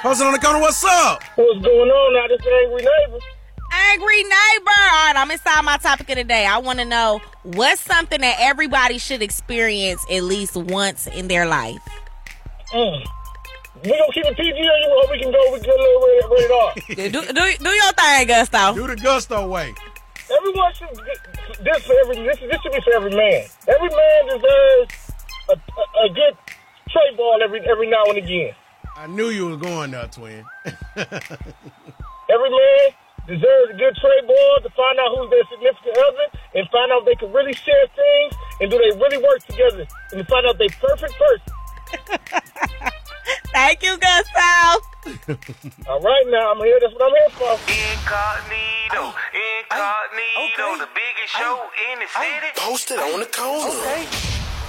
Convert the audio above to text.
Person on the corner, what's up? What's going on now? This angry neighbor. Angry neighbor. All right, I'm inside my topic of the day. I want to know what's something that everybody should experience at least once in their life. We gonna keep it PG or we can go a little rated R. do your thing, Gusto. Do the Gusto way. Everyone should this should be for every man. Every man deserves a good trade ball every now and again. I knew you was going there, twin. Every man deserves a good trade ball to find out who's their significant other and find out if they can really share things and do they really work together and to find out they perfect person. Thank you, Gusto. All right, now I'm here. That's what I'm here for. Incognito, the biggest show in the city. Posted on the corner. Okay.